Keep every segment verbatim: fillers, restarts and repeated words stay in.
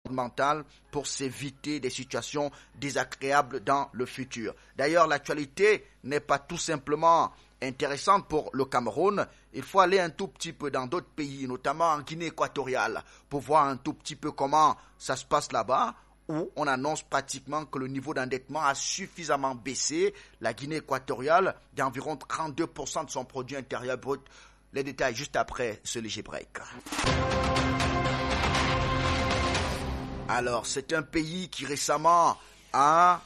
mentale pour s'éviter des situations désagréables dans le futur. D'ailleurs, l'actualité n'est pas tout simplement intéressante pour le Cameroun. Il faut aller un tout petit peu dans d'autres pays, notamment en Guinée équatoriale, pour voir un tout petit peu comment ça se passe là-bas, où on annonce pratiquement que le niveau d'endettement a suffisamment baissé. La Guinée équatoriale d'environ trente-deux pour cent de son produit intérieur brut. Les détails juste après ce léger break. Alors, c'est un pays qui récemment a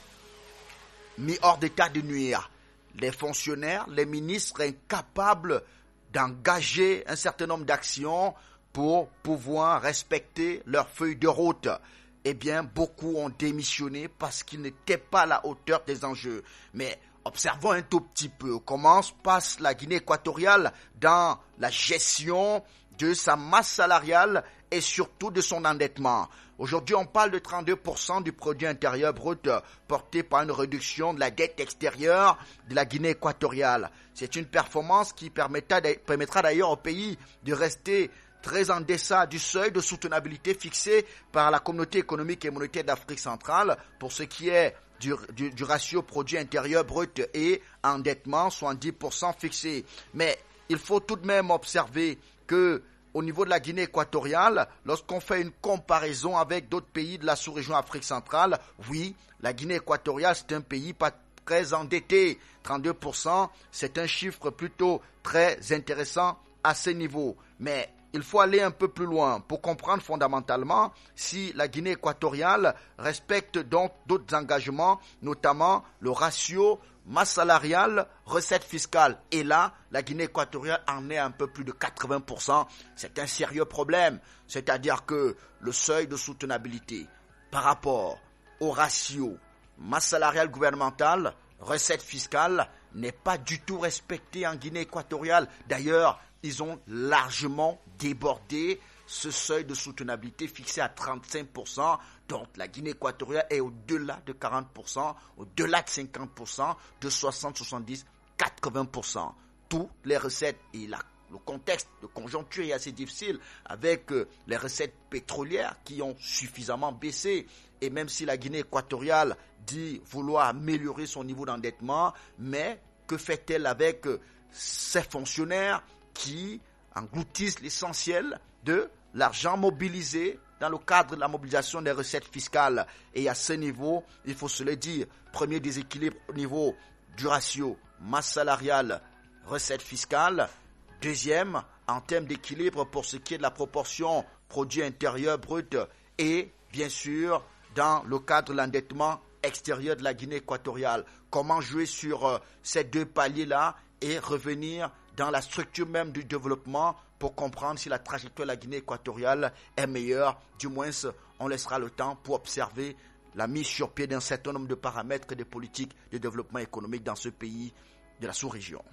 mis hors d'état de nuire les fonctionnaires, les ministres incapables d'engager un certain nombre d'actions pour pouvoir respecter leur feuille de route. Eh bien, beaucoup ont démissionné parce qu'ils n'étaient pas à la hauteur des enjeux. Mais observons un tout petit peu comment se passe la Guinée équatoriale dans la gestion de sa masse salariale et surtout de son endettement. Aujourd'hui, on parle de trente-deux pour cent du produit intérieur brut porté par une réduction de la dette extérieure de la Guinée équatoriale. C'est une performance qui permettra d'ailleurs au pays de rester très en deçà du seuil de soutenabilité fixé par la Communauté économique et monétaire d'Afrique centrale pour ce qui est du, du, du ratio produit intérieur brut et endettement, soixante-dix pour cent fixé. Mais il faut tout de même observer que au niveau de la Guinée équatoriale, lorsqu'on fait une comparaison avec d'autres pays de la sous-région Afrique centrale, oui, la Guinée équatoriale, c'est un pays pas très endetté. trente-deux pour cent, c'est un chiffre plutôt très intéressant à ce niveau. Mais il faut aller un peu plus loin pour comprendre fondamentalement si la Guinée équatoriale respecte donc d'autres engagements, notamment le ratio masse salariale, recette fiscale. Et là, la Guinée équatoriale en est un peu plus de quatre-vingts pour cent. C'est un sérieux problème. C'est-à-dire que le seuil de soutenabilité par rapport au ratio masse salariale gouvernementale, recette fiscale, n'est pas du tout respecté en Guinée équatoriale. D'ailleurs, ils ont largement débordé ce seuil de soutenabilité fixé à trente-cinq pour cent. Donc la Guinée équatoriale est au-delà de quarante pour cent, au-delà de cinquante pour cent, de soixante, soixante-dix, quatre-vingts pour cent. Toutes les recettes et la, le contexte de conjoncture est assez difficile avec euh, les recettes pétrolières qui ont suffisamment baissé. Et même si la Guinée équatoriale dit vouloir améliorer son niveau d'endettement, mais que fait-elle avec euh, ses fonctionnaires qui engloutissent l'essentiel de l'argent mobilisé dans le cadre de la mobilisation des recettes fiscales? Et à ce niveau, il faut se le dire, premier déséquilibre au niveau du ratio masse salariale, recette fiscale. Deuxième, en termes d'équilibre pour ce qui est de la proportion produit intérieur brut et bien sûr dans le cadre de l'endettement extérieur de la Guinée équatoriale. Comment jouer sur euh, ces deux paliers-là et revenir dans la structure même du développement pour comprendre si la trajectoire de la Guinée équatoriale est meilleure. Du moins, on laissera le temps pour observer la mise sur pied d'un certain nombre de paramètres et de politiques de développement économique dans ce pays de la sous-région.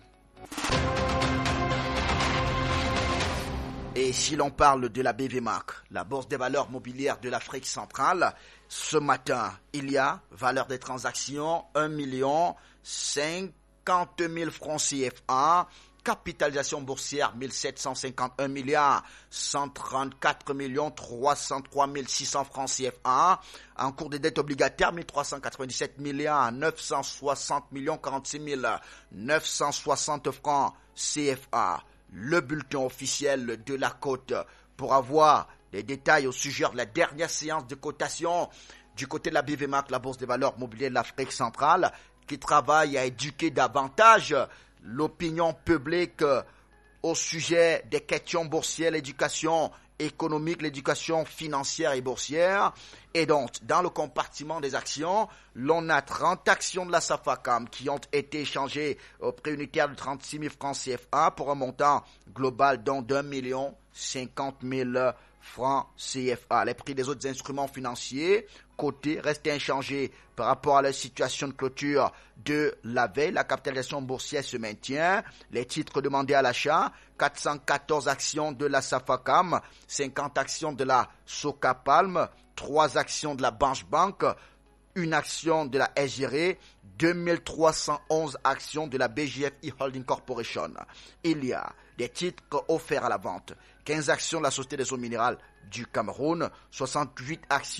Et si l'on parle de la B V M A C, la Bourse des valeurs mobilières de l'Afrique centrale, ce matin, il y a valeur des transactions un million cinquante mille francs C F A, capitalisation boursière mille sept cent cinquante-et-un milliards cent trente-quatre millions trois cent trois mille six cents francs C F A, en cours de dette obligataire mille trois cent quatre-vingt-dix-sept milliards neuf cent soixante millions quarante-six mille neuf cent soixante francs C F A. Le bulletin officiel de la cote pour avoir des détails au sujet de la dernière séance de cotation du côté de la B V M A C, la Bourse des valeurs mobilières de l'Afrique centrale, qui travaille à éduquer davantage l'opinion publique au sujet des questions boursières, l'éducation économique, l'éducation financière et boursière. Et donc, dans le compartiment des actions, l'on a trente actions de la SAFACAM qui ont été échangées au prix unitaire de trente-six mille francs C F A pour un montant global donc d'un million cinquante mille francs C F A. Les prix des autres instruments financiers cotés restent inchangés par rapport à la situation de clôture de la veille. La capitalisation boursière se maintient. Les titres demandés à l'achat, quatre cent quatorze actions de la SAFACAM, cinquante actions de la Socapalm, trois actions de la Banche Bank, une action de la S G R E, deux mille trois cent onze actions de la B J F I Holding Corporation. Il y a des titres offerts à la vente, quinze actions de la Société des eaux minérales du Cameroun, soixante-huit actions